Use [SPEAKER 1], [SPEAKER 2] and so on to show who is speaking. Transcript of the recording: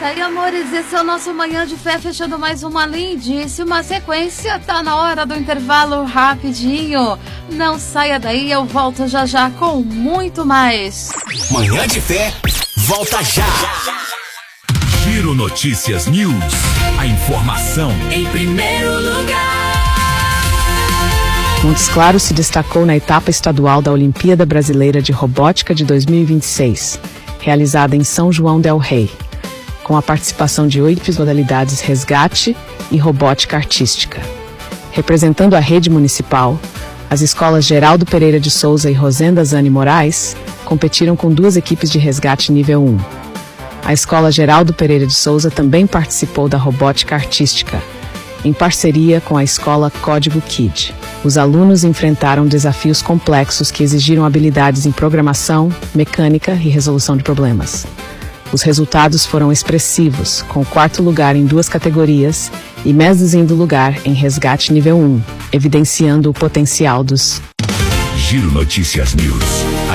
[SPEAKER 1] Tá aí, amores, esse é o nosso Manhã de Fé, fechando mais uma lindíssima sequência. Tá na hora do intervalo rapidinho. Não saia daí, eu volto já já com muito mais.
[SPEAKER 2] Manhã de Fé, volta já. Giro Notícias News. A informação em primeiro lugar.
[SPEAKER 3] Montes Claros se destacou na etapa estadual da Olimpíada Brasileira de Robótica de 2026, realizada em São João del Rei, com a participação de 8 modalidades resgate e robótica artística. Representando a rede municipal, as escolas Geraldo Pereira de Souza e Rosenda Zani Moraes competiram com 2 equipes de resgate nível 1. A escola Geraldo Pereira de Souza também participou da robótica artística, em parceria com a escola Código Kid. Os alunos enfrentaram desafios complexos que exigiram habilidades em programação, mecânica e resolução de problemas. Os resultados foram expressivos, com o 4º lugar em 2 categorias e mesmo lugar em resgate nível 1, evidenciando o potencial dos
[SPEAKER 2] Giro Notícias News.